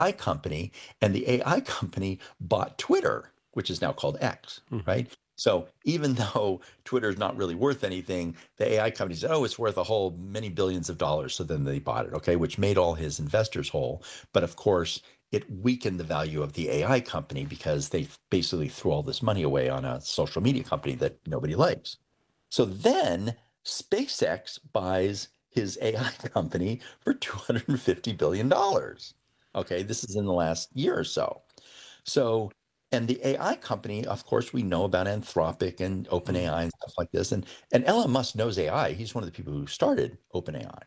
AI company, and the AI company bought Twitter, which is now called X, Hmm. right? So even though Twitter is not really worth anything, the AI company said, "Oh, it's worth a whole many billions of dollars." So then they bought it, okay, which made all his investors whole. But of course, it weakened the value of the AI company because they basically threw all this money away on a social media company that nobody likes. So then SpaceX buys his AI company for $250 billion. Okay, this is in the last year or so. So, and the AI company, of course, we know about Anthropic and Mm. OpenAI and stuff like this. And Elon Musk knows AI. He's one of the people who started OpenAI.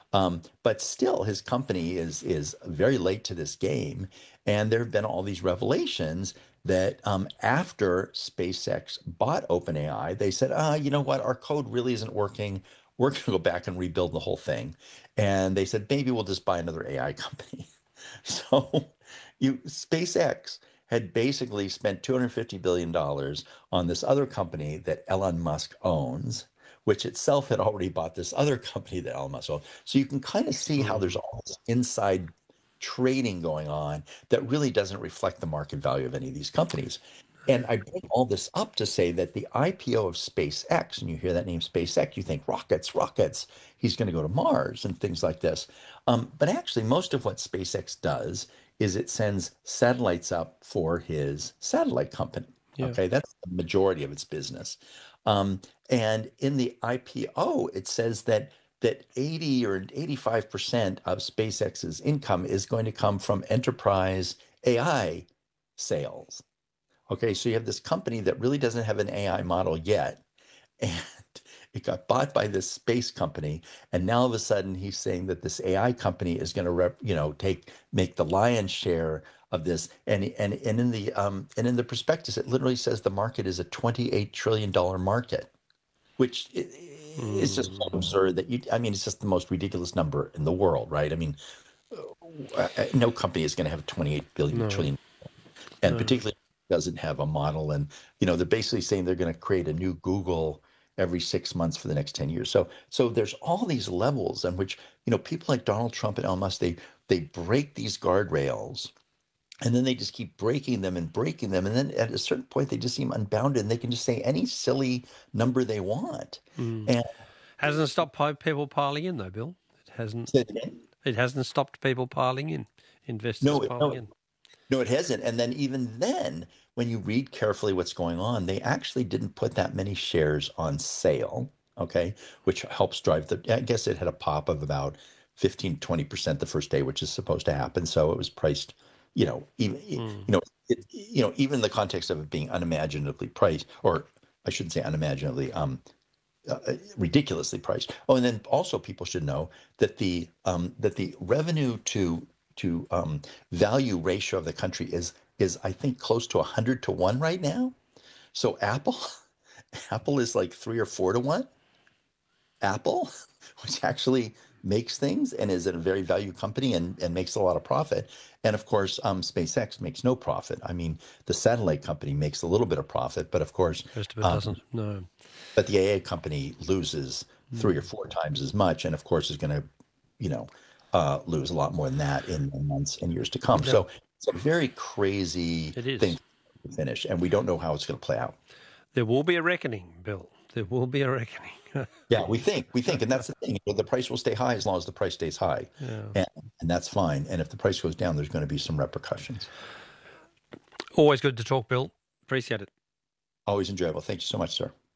But still, his company is very late to this game, and there have been all these revelations that after SpaceX bought OpenAI, they said, you know what, our code really isn't working. We're going to go back and rebuild the whole thing. And they said, maybe we'll just buy another AI company. So SpaceX had basically spent $250 billion on this other company that Elon Musk owns, which itself had already bought this other company that Elon Musk owns. So you can kind of see how there's Mm. all this inside trading going on that really doesn't reflect the market value of any of these companies. And I bring all this up to say that the IPO of SpaceX, and you hear that name SpaceX, you think rockets, rockets. He's going to go to Mars and things like this. But actually, most of what SpaceX does is it sends satellites up for his satellite company. Yeah. Okay, that's the majority of its business. Um, and in the IPO, it says that 80 or 85% of SpaceX's income is going to come from enterprise AI sales. Okay, so you have this company that really doesn't have an AI model yet, and it got bought by this space company, and now all of a sudden he's saying that this AI company is going to take make the lion's share of this, and in the prospectus it literally says the market is a $28 trillion market, which is just so Mm. absurd that I mean, it's just the most ridiculous number in the world, right? I mean, no company is going to have 28 billion No, trillion, and no. particularly doesn't have a model. And, they're basically saying they're going to create a new Google every 6 months for the next 10 years. So there's all these levels in which, people like Donald Trump and Elon Musk, they break these guardrails. And then they just keep breaking them and breaking them. And then at a certain point, they just seem unbounded and they can just say any silly number they want. Mm. And Hasn't stopped people piling in though, Bill. It hasn't. say it again? It hasn't stopped people piling in. Investors No, piling no, in. no, it hasn't. And then even then, when you read carefully what's going on, they actually didn't put that many shares on sale, okay, which helps drive I guess it had a pop of about 15-20% the first day, which is supposed to happen. So it was priced, even, Mm. even in the context of it being unimaginably priced, or I shouldn't say unimaginably, ridiculously priced. Oh, and then also people should know that the revenue to value ratio of the country is I think close to 100 to 1 right now. So Apple is like 3 or 4 to 1. Apple, which actually makes things and is a very value company and makes a lot of profit. And of course, SpaceX makes no profit. I mean, the satellite company makes a little bit of profit, but of course, Most of it um, doesn't. No. but the AA company loses three or Mm. four times as much, and of course is going to, you know, lose a lot more than that in the months and years to come. Yep. So it's a very crazy It thing is. to finish, and we don't know how it's going to play out. There will be a reckoning, Bill. There will be a reckoning. Yeah, we think, and that's the thing. The price will stay high as long as the price stays high, Yeah. and and that's fine. And if the price goes down, there's going to be some repercussions. Always good to talk, Bill. Appreciate it. Always enjoyable. Thank you so much, sir.